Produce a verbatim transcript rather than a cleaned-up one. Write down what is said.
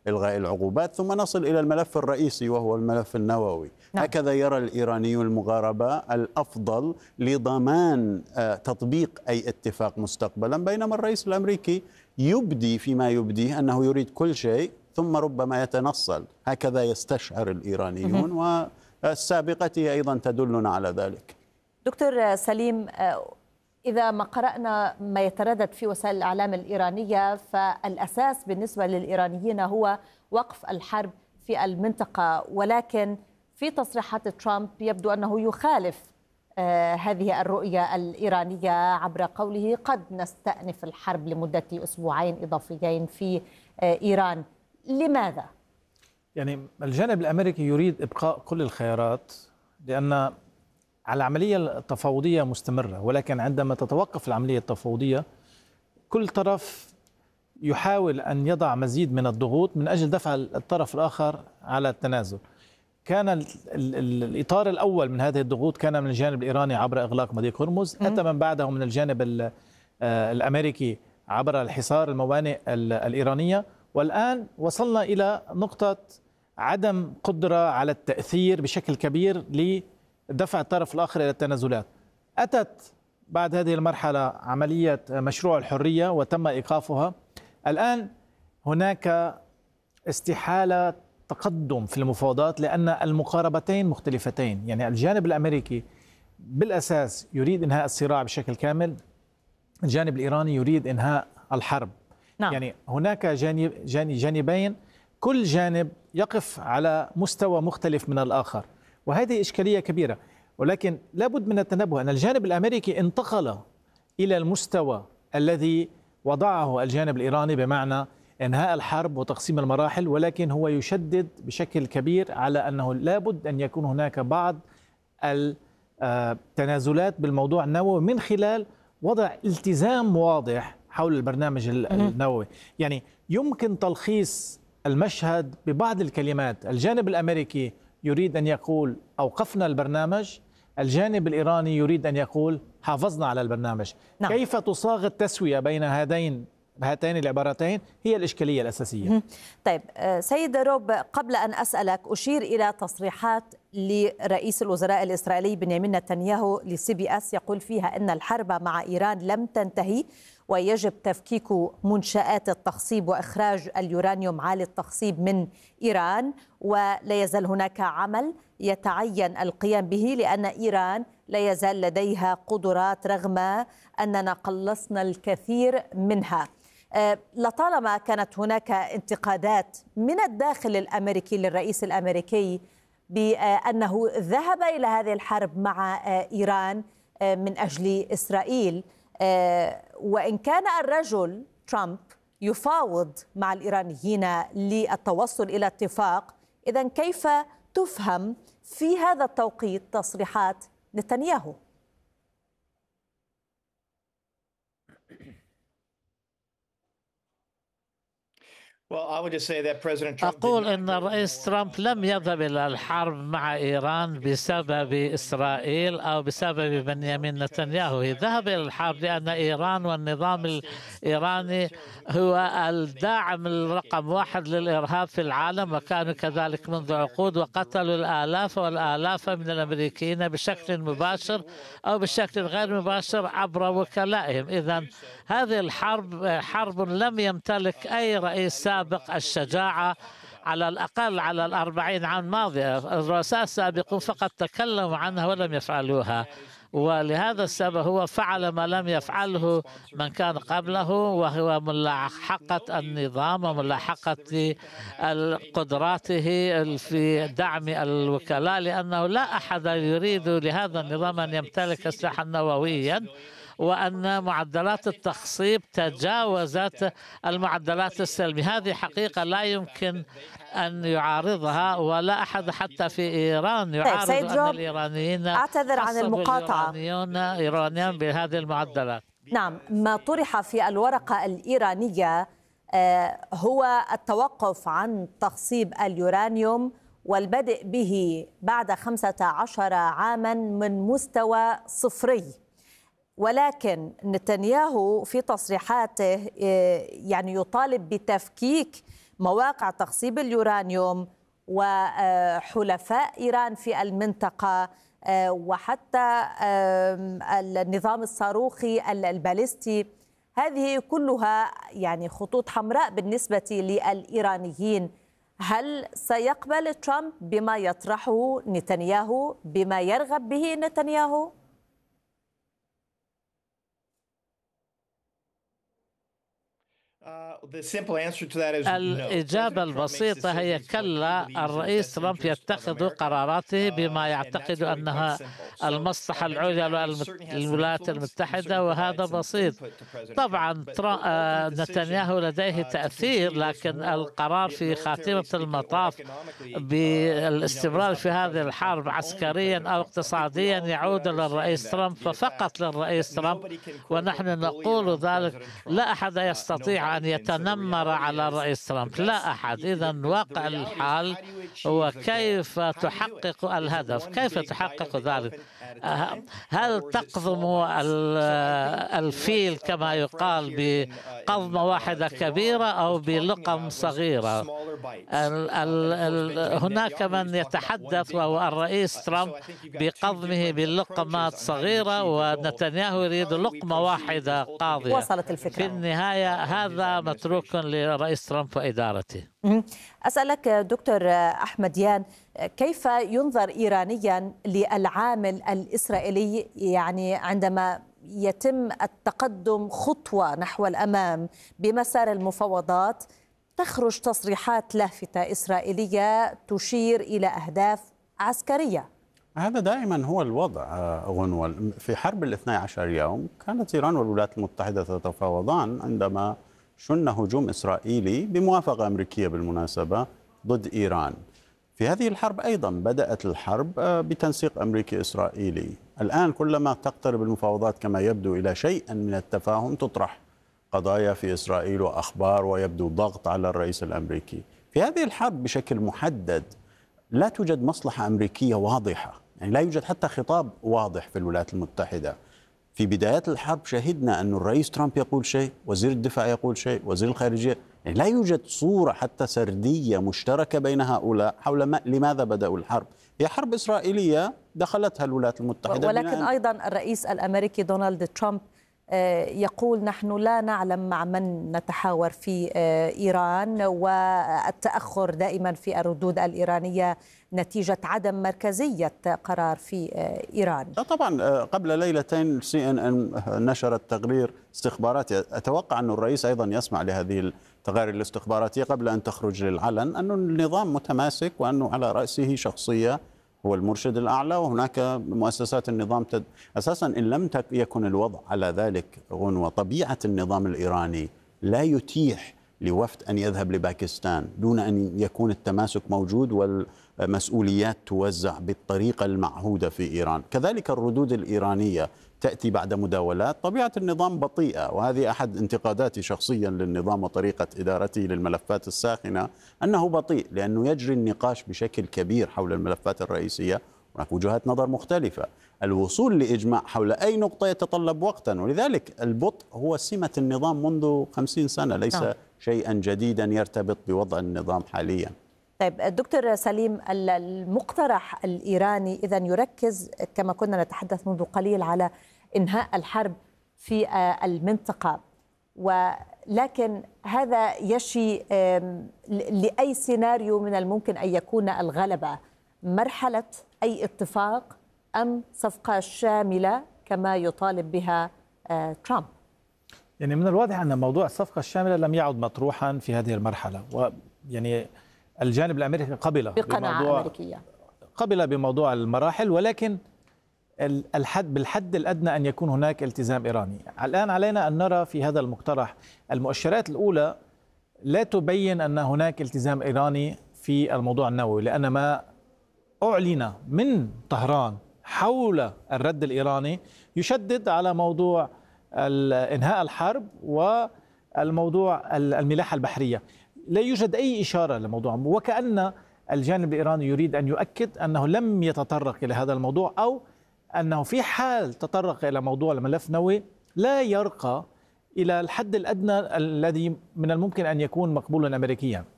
إلغاء العقوبات، ثم نصل إلى الملف الرئيسي وهو الملف النووي. نعم. هكذا يرى الإيرانيون المغاربة الأفضل لضمان تطبيق أي اتفاق مستقبلا، بينما الرئيس الأمريكي يبدي فيما يبديه أنه يريد كل شيء ثم ربما يتنصل. هكذا يستشعر الإيرانيون، والسابقة أيضا تدلنا على ذلك. دكتور سليم، إذا ما قرأنا ما يتردد في وسائل الإعلام الإيرانية، فالأساس بالنسبة للإيرانيين هو وقف الحرب في المنطقة، ولكن في تصريحات ترامب يبدو أنه يخالف آه هذه الرؤية الإيرانية عبر قوله قد نستأنف الحرب لمدة أسبوعين إضافيين في آه إيران. لماذا؟ يعني الجانب الأمريكي يريد إبقاء كل الخيارات، لأن العملية التفاوضية مستمرة، ولكن عندما تتوقف العملية التفاوضية كل طرف يحاول أن يضع مزيد من الضغوط من أجل دفع الطرف الآخر على التنازل. كان ال ال ال الإطار الأول من هذه الضغوط كان من الجانب الإيراني عبر إغلاق مضيق هرمز، أتى من بعده من الجانب الأمريكي عبر الحصار الموانئ الإيرانية، والآن وصلنا إلى نقطة عدم قدرة على التأثير بشكل كبير لدفع الطرف الآخر إلى التنازلات. أتت بعد هذه المرحلة عملية مشروع الحرية وتم إيقافها. الآن هناك استحالة تقدم في المفاوضات لأن المقاربتين مختلفتين. يعني الجانب الأمريكي بالأساس يريد إنهاء الصراع بشكل كامل، الجانب الإيراني يريد إنهاء الحرب. نعم. يعني هناك جانب جانبين، كل جانب يقف على مستوى مختلف من الآخر، وهذه إشكالية كبيرة. ولكن لابد من التنبه أن الجانب الأمريكي انتقل إلى المستوى الذي وضعه الجانب الإيراني، بمعنى إنهاء الحرب وتقسيم المراحل، ولكن هو يشدد بشكل كبير على أنه لابد أن يكون هناك بعض التنازلات بالموضوع النووي من خلال وضع التزام واضح حول البرنامج النووي. يعني يمكن تلخيص المشهد ببعض الكلمات. الجانب الأمريكي يريد أن يقول أوقفنا البرنامج، الجانب الإيراني يريد أن يقول حافظنا على البرنامج. نعم. كيف تصاغ التسوية بين هذين هاتين العبارتين هي الإشكالية الأساسية. طيب سيد روب، قبل أن أسألك أشير إلى تصريحات لرئيس الوزراء الإسرائيلي بنيامين نتنياهو لسي بي أس، يقول فيها أن الحرب مع إيران لم تنتهي ويجب تفكيك منشآت التخصيب وإخراج اليورانيوم عالي التخصيب من إيران، ولا يزال هناك عمل يتعين القيام به لأن إيران لا يزال لديها قدرات رغم أننا قلصنا الكثير منها. لطالما كانت هناك انتقادات من الداخل الأمريكي للرئيس الأمريكي بأنه ذهب إلى هذه الحرب مع إيران من أجل إسرائيل، وإن كان الرجل ترامب يفاوض مع الإيرانيين للتوصل إلى اتفاق، إذن كيف تفهم في هذا التوقيت تصريحات نتنياهو؟ أقول أن الرئيس ترامب لم يذهب إلى الحرب مع إيران بسبب إسرائيل أو بسبب بنيامين نتنياهو. ذهب إلى الحرب لأن إيران والنظام الإيراني هو الداعم الرقم واحد للإرهاب في العالم، وكانوا كذلك منذ عقود، وقتلوا الآلاف والآلاف من الأمريكيين بشكل مباشر أو بشكل غير مباشر عبر وكلائهم. إذن هذه الحرب حرب لم يمتلك أي رئيس سابق الشجاعة على الأقل على الأربعين عام الماضية. الرؤساء السابقون فقط تكلموا عنها ولم يفعلوها، ولهذا السبب هو فعل ما لم يفعله من كان قبله، وهو ملاحقة النظام وملاحقة قدراته في دعم الوكلاء، لأنه لا أحد يريد لهذا النظام أن يمتلك سلاحا نوويا، وأن معدلات التخصيب تجاوزت المعدلات السلمية. هذه حقيقة لا يمكن أن يعارضها، ولا أحد حتى في إيران يعارض أن الإيرانيين أعتذر عن المقاطعة إيرانيين بهذه المعدلات. نعم، ما طرح في الورقة الإيرانية هو التوقف عن تخصيب اليورانيوم والبدء به بعد خمسة عشر عاما من مستوى صفري، ولكن نتنياهو في تصريحاته يعني يطالب بتفكيك مواقع تخصيب اليورانيوم وحلفاء إيران في المنطقة وحتى النظام الصاروخي الباليستي، هذه كلها يعني خطوط حمراء بالنسبة للإيرانيين. هل سيقبل ترامب بما يطرحه نتنياهو، بما يرغب به نتنياهو؟ الإجابة البسيطة هي كلا. الرئيس ترامب يتخذ قراراته بما يعتقد أنها المصلحة العليا للولايات المتحدة، وهذا بسيط. طبعا نتنياهو لديه تأثير، لكن القرار في خاتمة المطاف بالاستمرار في هذه الحرب عسكريا أو اقتصاديا يعود للرئيس ترامب، ففقط للرئيس ترامب. ونحن نقول ذلك، لا أحد يستطيع أن يتنمر على الرئيس ترامب، لا أحد. إذا واقع الحال هو كيف تحقق الهدف، كيف تحقق ذلك. هل تقضم الفيل كما يقال بقضمة واحدة كبيرة أو بلقم صغيرة؟ ال ال هناك من يتحدث وهو الرئيس ترامب بقضمه باللقمات صغيرة، ونتنياهو يريد لقمة واحدة قاضية. وصلت الفكرة. في النهاية هذا متروك لرئيس ترامب وإدارته. أسألك دكتور أحمديان، كيف ينظر إيرانيا للعامل الإسرائيلي يعني عندما يتم التقدم خطوة نحو الأمام بمسار المفاوضات، تخرج تصريحات لافتة إسرائيلية تشير إلى أهداف عسكرية؟ هذا دائما هو الوضع غنوة. في حرب الاثني عشر يوم كانت إيران والولايات المتحدة تتفاوضان عندما شن هجوم إسرائيلي بموافقة أمريكية بالمناسبة ضد إيران. في هذه الحرب أيضا بدأت الحرب بتنسيق أمريكي إسرائيلي. الآن كلما تقترب المفاوضات كما يبدو إلى شيء من التفاهم تطرح قضايا في إسرائيل وأخبار، ويبدو ضغط على الرئيس الأمريكي. في هذه الحرب بشكل محدد لا توجد مصلحة أمريكية واضحة، يعني لا يوجد حتى خطاب واضح في الولايات المتحدة. في بدايات الحرب شهدنا أن الرئيس ترامب يقول شيء، وزير الدفاع يقول شيء، وزير الخارجية، يعني لا يوجد صورة حتى سردية مشتركة بين هؤلاء حول ما لماذا بدأوا الحرب. هي حرب إسرائيلية دخلتها الولايات المتحدة، ولكن أيضا الرئيس الأمريكي دونالد ترامب يقول نحن لا نعلم مع من نتحاور في إيران، والتأخر دائما في الردود الإيرانية نتيجة عدم مركزية قرار في إيران. طبعا قبل ليلتين سي ان ان نشرت تقرير استخباراتي، أتوقع أن الرئيس أيضا يسمع لهذه التقارير الاستخباراتية قبل أن تخرج للعلن، أن النظام متماسك وأنه على رأسه شخصية هو المرشد الأعلى، وهناك مؤسسات النظام تد... أساسا إن لم يكن الوضع على ذلك غنوة، طبيعة النظام الإيراني لا يتيح لوفد أن يذهب لباكستان دون أن يكون التماسك موجود والمسؤوليات توزع بالطريقة المعهودة في إيران. كذلك الردود الإيرانية تأتي بعد مداولات. طبيعة النظام بطيئة، وهذه أحد انتقاداتي شخصيا للنظام وطريقة إدارته للملفات الساخنة، أنه بطيء لأنه يجري النقاش بشكل كبير حول الملفات الرئيسية. هناك وجهات نظر مختلفة. الوصول لإجماع حول أي نقطة يتطلب وقتا، ولذلك البطء هو سمة النظام منذ خمسين سنة، ليس نعم. شيئا جديدا يرتبط بوضع النظام حاليا. طيب دكتور سليم، المقترح الإيراني إذا يركز كما كنا نتحدث منذ قليل على إنهاء الحرب في المنطقة، ولكن هذا يشي لأي سيناريو من الممكن أن يكون الغلبة، مرحلة أي اتفاق أم صفقة شاملة كما يطالب بها ترامب؟ يعني من الواضح أن موضوع الصفقة الشاملة لم يعد مطروحا في هذه المرحلة، ويعني الجانب الأمريكي قبل بقناعة بموضوع أمريكية قبل بموضوع المراحل، ولكن الحد بالحد الأدنى أن يكون هناك التزام إيراني. الآن علينا أن نرى في هذا المقترح المؤشرات الأولى لا تبين أن هناك التزام إيراني في الموضوع النووي، لأن ما أعلن من طهران حول الرد الإيراني يشدد على موضوع إنهاء الحرب والموضوع الملاحة البحرية. لا يوجد أي إشارة لموضوع، وكأن الجانب الإيراني يريد أن يؤكد أنه لم يتطرق إلى هذا الموضوع، أو أنه في حال تطرق إلى موضوع الملف النووي لا يرقى إلى الحد الأدنى الذي من الممكن أن يكون مقبولا أمريكيا.